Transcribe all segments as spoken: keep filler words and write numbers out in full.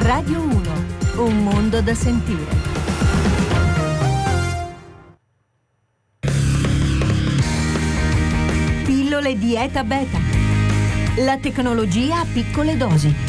Radio uno, un mondo da sentire. Pillole di ETA Beta. La tecnologia a piccole dosi.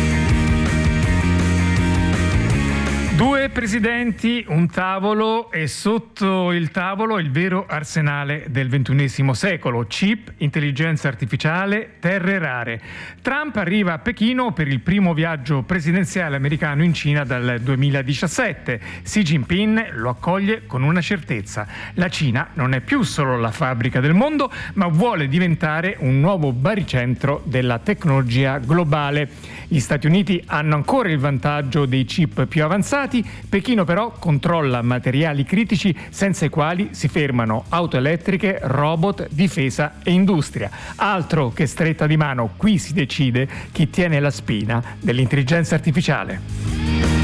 Due presidenti, un tavolo e sotto il tavolo il vero arsenale del ventunesimo secolo: chip, intelligenza artificiale, terre rare. Trump arriva a Pechino per il primo viaggio presidenziale americano in Cina dal duemiladiciassette. Xi Jinping lo accoglie con una certezza: la Cina non è più solo la fabbrica del mondo, ma vuole diventare un nuovo baricentro della tecnologia globale. Gli Stati Uniti hanno ancora il vantaggio dei chip più avanzati. Pechino però controlla materiali critici senza i quali si fermano auto elettriche, robot, difesa e industria. Altro che stretta di mano, qui si decide chi tiene la spina dell'intelligenza artificiale.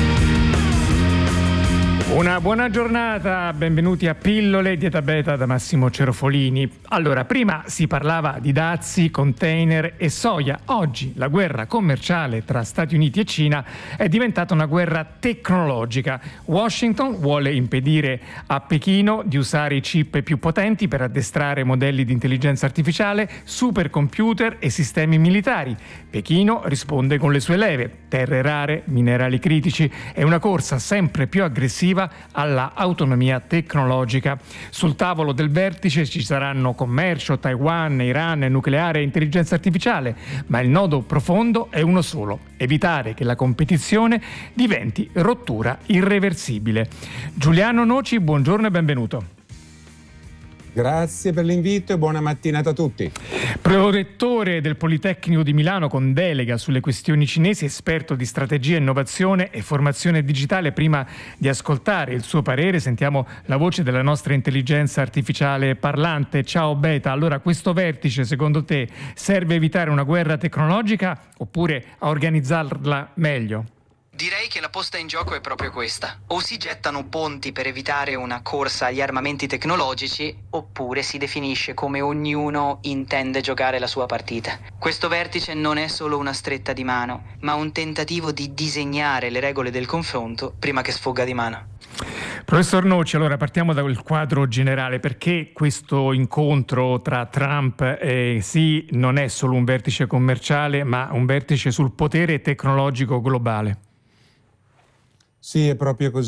Una buona giornata, benvenuti a Pillole di ETA Beta da Massimo Cerofolini. Allora, prima si parlava di dazi, container e soia. Oggi la guerra commerciale tra Stati Uniti e Cina è diventata una guerra tecnologica. Washington vuole impedire a Pechino di usare i chip più potenti per addestrare modelli di intelligenza artificiale, supercomputer e sistemi militari. Pechino risponde con le sue leve: terre rare, minerali critici e una corsa sempre più aggressiva alla autonomia tecnologica. Sul tavolo del vertice ci saranno commercio, Taiwan, Iran, nucleare e intelligenza artificiale, ma il nodo profondo è uno solo: evitare che la competizione diventi rottura irreversibile. Giuliano Noci, buongiorno e benvenuto. Grazie per l'invito e buona mattinata a tutti. Prorettore del Politecnico di Milano con delega sulle questioni cinesi, esperto di strategia, innovazione e formazione digitale. Prima di ascoltare il suo parere sentiamo la voce della nostra intelligenza artificiale parlante. Ciao Beta, allora questo vertice secondo te serve a evitare una guerra tecnologica oppure a organizzarla meglio? Direi che la posta in gioco è proprio questa. O si gettano ponti per evitare una corsa agli armamenti tecnologici, oppure si definisce come ognuno intende giocare la sua partita. Questo vertice non è solo una stretta di mano, ma un tentativo di disegnare le regole del confronto prima che sfugga di mano. Professor Noci, allora partiamo dal quadro generale. Perché questo incontro tra Trump e Xi non è solo un vertice commerciale, ma un vertice sul potere tecnologico globale? Sì, è proprio così.